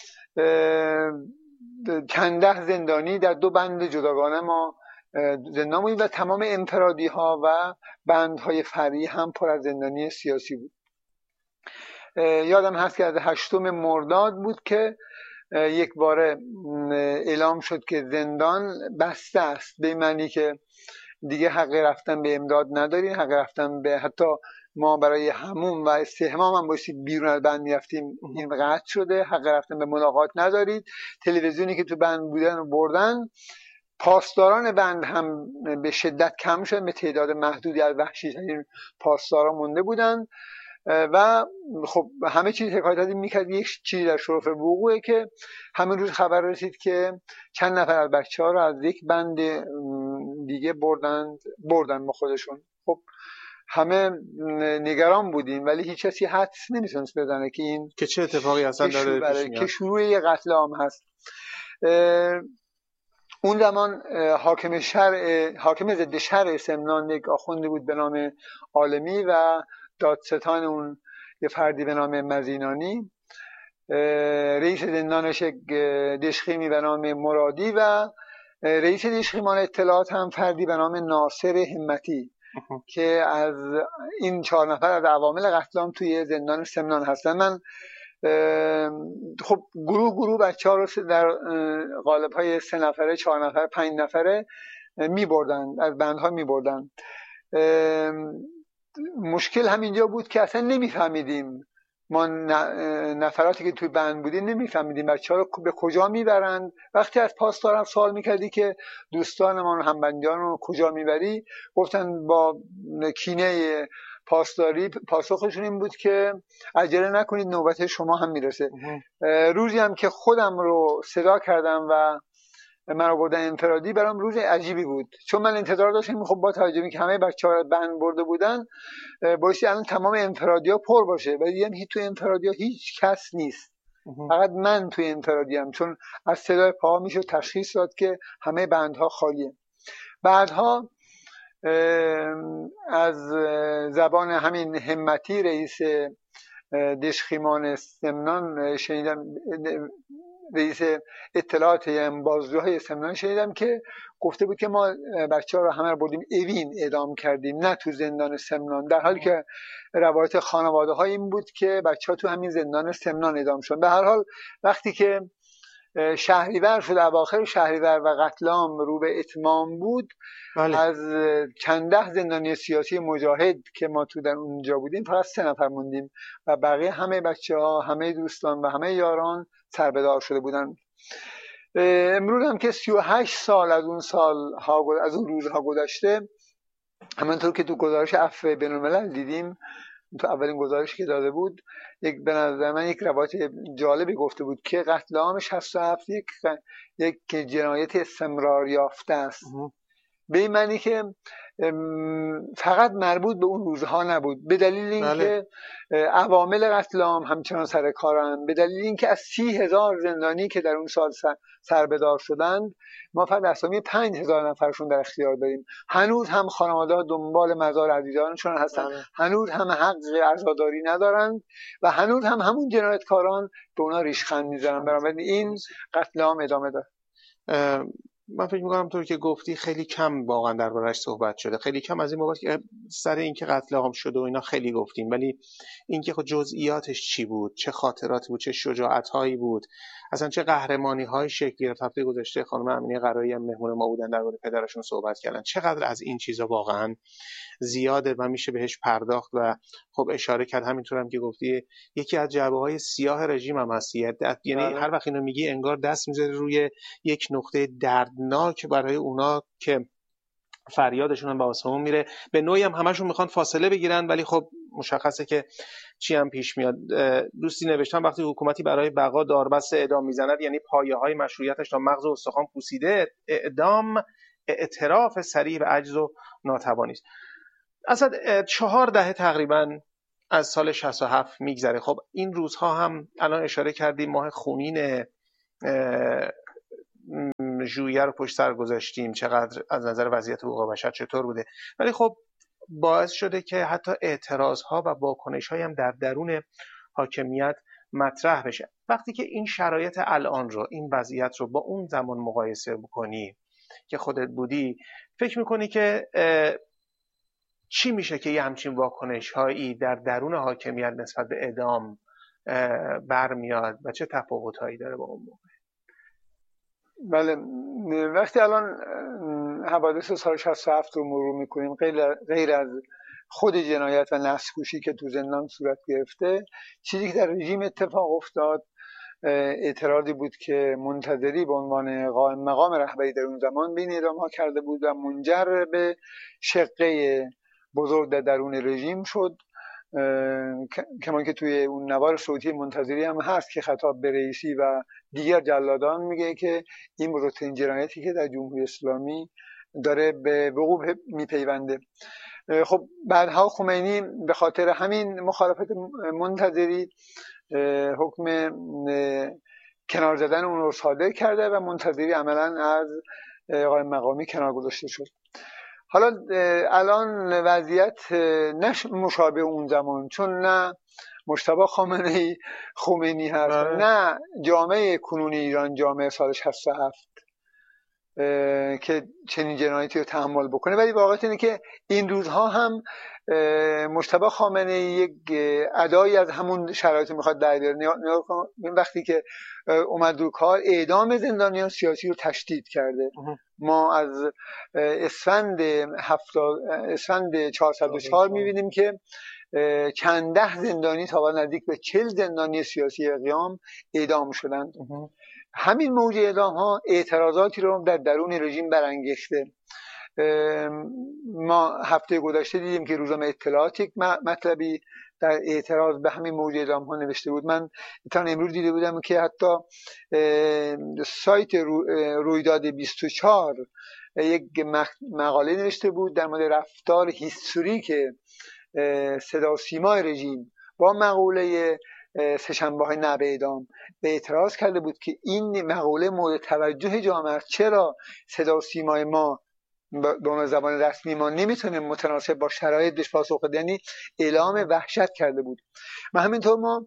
چند ده زندانی در دو بند جداگانه ما زندان بودیم و تمام انفرادی ها و بندهای فرعی هم پر از زندانی سیاسی بود. یادم هست که از هشتم مرداد بود که یک بار اعلام شد که زندان بسته است، به معنی که دیگه حق رفتن به امداد ندارین، حق رفتن به حتی ما برای حموم و استحمام هم باشید بیرون از بند میرفتیم، این قطع شده، حق رفتن به ملاقات ندارید. تلویزیونی که تو بند بودن رو بردن. پاسداران بند هم به شدت کم شد، به تعداد محدودی از وحشی‌ترین پاسداران مونده بودن و خب همه چیز حکایت از این میکرد. یک چیزی در شرف وقوعه که همین روز خبر رسید که چند نفر از بچه ها رو از یک بند دیگه بردن بردن با خودشون. خب همه نگران بودیم ولی هیچ کسی حدس نمیتونست بزنه که این که چه اتفاقی اصلا داره پیش میاد، که شروع یک قتل عام هست. اون زمان حاکم شرع حاکم ضد شرع سمنان یک آخوندی بود به نام عالمی و دادستان اون یه فردی به نام مزینانی، رئیس زندانش دشخیمی به نام مرادی و رئیس دشخیمان اطلاعات هم فردی به نام ناصر همتی که از این چهار نفر از عوامل قتل عام توی زندان سمنان هستن. من خب گروه گروه بچه ها رو در قالب های سه نفره، چهار نفره، پنج نفره می بردن، از بندها می بردن. مشکل همینجا بود که اصلا نمیفهمیدیم، ما نفراتی که توی بند بودیم نمیفهمیدیم بچه ها رو به کجا میبرند. وقتی از پاسدارم سوال میکردی که دوستان ما همبندیان رو کجا میبری، گفتن با کینه پاسداری پاسخشون این بود که عجله نکنید نوبت شما هم میرسه. روزی هم که خودم رو صدا کردم و من رو بردن انفرادی، برام روز عجیبی بود، چون من انتظار داشتم خب با توجه به که همه بچه‌ها بند برده بودن بایستی الان تمام انفرادی‌ها پر باشه، ولی دیدم هیچ تو انفرادی‌ها هیچ کس نیست، فقط من توی انفرادیم، چون از صدای پاها میشه تشخیص داد که همه بندها خالیه. بعدها از زبان همین همتی رئیس دشخیمان سمنان شنیدم، رئیس اطلاعات بازجوهای سمنان شنیدم که گفته بود که ما بچه ها رو همه رو بردیم اوین اعدام کردیم، نه تو زندان سمنان، در حالی که روایت خانواده ها این بود که بچه ها تو همین زندان سمنان اعدام شدن. به هر حال وقتی که شهریور شد، اواخر شهریور و قتل عام رو به اتمام بود، بله. از چند ده زندانی سیاسی مجاهد که ما تو در اونجا بودیم فقط سه نفر موندیم و بقیه همه بچه ها، همه دوستان و همه یاران سربدار شده بودن. امروز هم که سی و هشت سال از اون سال ها از اون روزها گذشته، همونطور که تو گزارش عفو بین‌الملل دیدیم، تو اولین گزارشی که داده بود، یک به نظر من یک روایت جالبی گفته بود که قتل عام شصت و هفت یک یک جنایت استمرار یافته است، به این معنی که فقط مربوط به اون روزها نبود، به دلیل اینکه عوامل قتل عام همچنان سر کارن، به دلیل اینکه از سی هزار زندانی که در اون سال سربدار شدند ما فقط اسامی پنج هزار نفرشون در اختیار داریم. هنوز هم خانواده ها دنبال مزار عزیزانشون هستن، هنوز هم حق عزاداری ندارند و هنوز هم همون جنایتکاران به اونا ریشخند میزنن. بنابراین این قتل عام ادامه داره. من فکر میکنم طور که گفتی خیلی کم واقعا درباره‌اش صحبت شده، خیلی کم از این موقع که سر اینکه قتل عام شده و اینا خیلی گفتیم، ولی اینکه خود جزئیاتش چی بود، چه خاطراتی بود، چه شجاعت‌هایی بود، اصلا چه قهرمانی‌های شکل گرفت. هفته گذشته خانم امینه قرایی هم مهمون ما بودن، درباره پدرشون صحبت کردن. چقدر از این چیزا واقعا زیاده و میشه بهش پرداخت و خب اشاره کرد. همینطور هم که گفتی یکی از جعبه‌های سیاه رژیم هم هست، یعنی هر وقت اینو میگی انگار دست میذاری روی یک نقطه دردناک برای اونا که فریادشون هم به آسمون میره. به نوعی هم همشون میخوان فاصله بگیرن، ولی خب مشخصه که چی هم پیش میاد. دوستی نوشتن وقتی حکومتی برای بقا داربست اعدام میزند، یعنی پایه های مشروعیتش تا مغز و استخوان پوسیده، اعدام اعتراف صریح به عجز و ناتوانی است. اصلا چهار دهه تقریبا از سال شصت و هفت میگذره. خب این روزها هم الان اشاره کردیم ماه خونین ژوئیه رو پشت سر گذاشتیم، چقدر از نظر وضعیت حقوق بشر چطور بوده، ولی خب باعث شده که حتی اعتراضها و واکنش‌هایی هم در درون حاکمیت مطرح بشه. وقتی که این شرایط الان رو، این وضعیت رو با اون زمان مقایسه بکنی که خودت بودی، فکر میکنی که چی میشه که یه همچین واکنش‌هایی در درون حاکمیت نسبت به اعدام برمیاد و چه تفاوت‌هایی داره با اون موقع؟ بله، وقتی الان حوادث سال شصت و هفت رو مرور میکنیم، غیر از خود جنایت و نسل‌کشی که تو زندان صورت گرفته، چیزی که در رژیم اتفاق افتاد اعتراضی بود که منتظری به عنوان قائم مقام رهبری در اون زمان بین اعدام‌ها کرده بود و منجر به شقه بزرگ در درون رژیم شد. کمان که توی اون نوار صوتی منتظری هم هست که خطاب به رئیسی و دیگر جلادان میگه که این بزرگترین جنایتی که در جمهوری اسلامی داره به وقوع میپیونده. خب بعدها خمینی به خاطر همین مخالفت منتظری حکم کنار زدن اون رو صادر کرده و منتظری عملا از قائم مقامی کنار گذاشته شد. حالا الان وضعیت نه مشابه اون زمان، چون نه مجتبی خامنه‌ای خمینی هست، نه جامعه کنونی ایران جامعه سال شصت و هفت که چنین جنایتی رو تحمل بکنه، ولی واقعیت اینه که این روزها هم مجتبی خامنه‌ای یک ادایی از همون شرایط میخواد در بیاره. وقتی که اومد رو کار اعدام زندانیان سیاسی رو تشدید کرده. ما از اسفند هفتاد اسفند چهارصد و چهار میبینیم که چند ده زندانی تا نزدیک به چهل زندانی سیاسی اقیام اعدام شدند. همین موج اعدام ها اعتراضاتی رو در درون رژیم برانگیخته. ما هفته گذشته دیدیم که روزنامه اطلاعات یک مطلبی در اعتراض به همین موضوع اعلام ها نوشته بود. من تا امروز دیده بودم که حتی سایت رویداد بیست و چهار یک مقاله نوشته بود در مورد رفتار هیستوریک صدا و سیما رژیم با مقوله سه‌شنبه های نه به اعدام به اعتراض کرده بود که این مقوله مورد توجه جامعه است. چرا صدا و سیمای ما به عنوان زبان رسمی ما نمیتونه متناسب با شرایطش پاسخ بده، یعنی اعلام وحشت کرده بود. و همینطور ما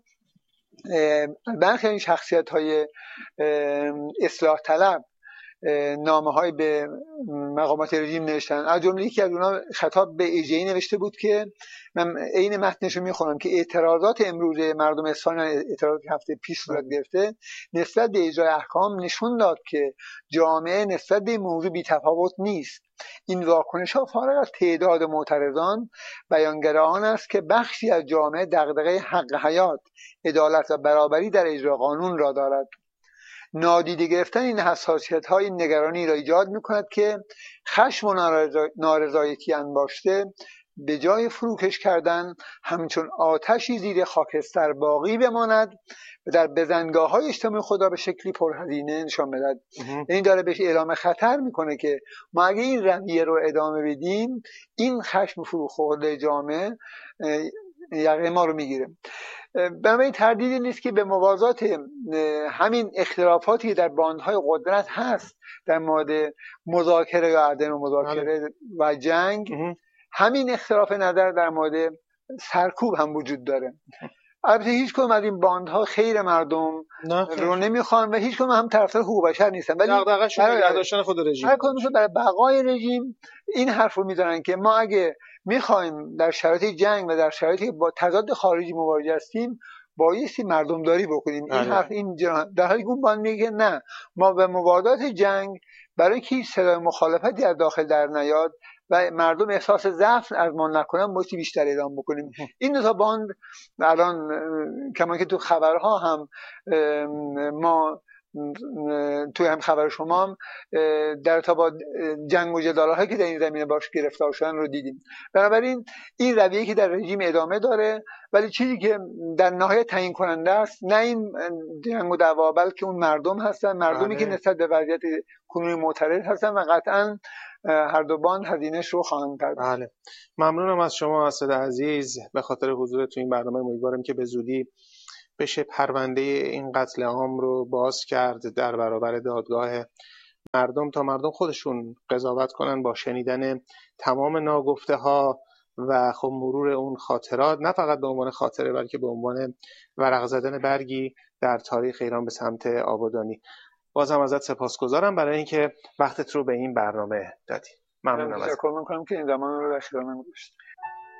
برخی این شخصیت های اصلاح طلب نامه های به مقامات رژیم نوشتن. از جمله یکی از اونها خطاب به ایجه‌ای نوشته بود که من عین متنشو میخونم که اعتراضات امروز مردم اصفهان، اعتراضات هفته پیش صورت گرفته نسبت به اجرای احکام نشون داد که جامعه نسبت به این موضوع بی‌تفاوت نیست. این واکنش ها فارغ از تعداد معترضان بیانگر آن است که بخشی از جامعه دغدغه حق حیات، عدالت و برابری در اجرای قانون را دارد. نادیده گرفتن این حساسیت های این نگرانی را ایجاد می کند که خشم و نارضایتی انباشته به جای فروکش کردن همچون آتشی زیر خاکستر باقی بماند و در بزنگاه های اجتماعی خدا به شکلی پرهزینه نشان بدهد. این داره بهش اعلام خطر میکنه که ما اگه این رویه رو ادامه بدیم این خشم فروخورده جامعه یقه ما رو میگیره. بنابراین تردیدی نیست که به موازات همین اختلافاتی در باندهای قدرت هست در مورد مذاکره یا عدم مذاکره و جنگ، همین اختلاف نظر در مورد سرکوب هم وجود داره. البته هیچ کدوم از این باندها خیر مردم رو نمیخوان و هیچ کدوم هم طرفدار حقوق بشر نیستن، ولی دغدغه‌شون نگه داشتن خود رژیم. هر کدومشون برای بقای رژیم این حرف رو میزنن که ما اگه میخوایم در شرایط جنگ و در شرایطی با تضاد خارجی مواجه هستیم بایستی مردمداری بکنیم. این حرف این در حالی که اون باند میگه نه، ما به موازات جنگ برای اینکه هیچ صدای مخالفتی از داخل در نیاد و مردم احساس ضعف از ما نکنن بایستی بیشتر اعلام بکنیم. این دو تا باند الان کما که تو خبرها هم ما توی هم خبر شما هم در ارتباط جنگ و جدال‌هایی که در این زمینه باش گرفتار شدن رو دیدیم. بنابراین این رویه‌ای که در رژیم ادامه داره، ولی چیزی که در نهایت تعیین کننده است نه این جنگ و دعوا بلکه اون مردم هستن، مردمی بله. که نسبت به وضعیت کنونی معترض هستن و قطعاً هر دو باند هزینه‌اش رو خواهند پرداخت. بله. ممنونم از شما اسد عزیز به خاطر حضور تو این برنامه. امیدوارم که به زودی بشه پرونده این قتل عام رو باز کرد در برابر دادگاه مردم تا مردم خودشون قضاوت کنن با شنیدن تمام ناگفته ها و خب مرور اون خاطرات، نه فقط به عنوان خاطره بلکه به عنوان ورق زدن برگی در تاریخ ایران به سمت آبادانی. بازم ازت سپاسگزارم برای اینکه وقتت رو به این برنامه دادی. ممنونم. تشکر می‌کنم که این زمان رو در اختیار من گذاشتید.